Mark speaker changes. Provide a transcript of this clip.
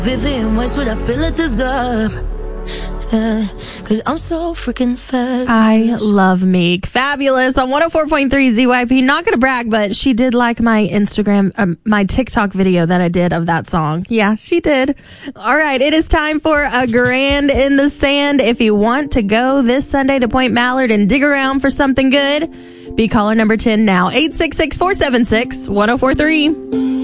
Speaker 1: Vivian West, what I feel I deserve. Cause I'm so freaking fat.
Speaker 2: I love Meek. Fabulous on 104.3 ZYP. Not going to brag, but she did like my Instagram, my TikTok video that I did of that song. Yeah, she did. All right. It is time for a grand in the sand. If you want to go this Sunday to Point Mallard and dig around for something good, be caller number 10 now. 866-476-1043.